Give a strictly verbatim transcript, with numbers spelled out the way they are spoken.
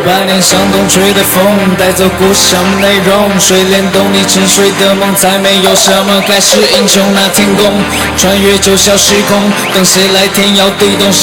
百年向东吹的风，带走故事上的内容。水帘洞里沉睡的梦，再没有什么盖世英雄那天宫，穿越九霄时空，等谁来填要地洞。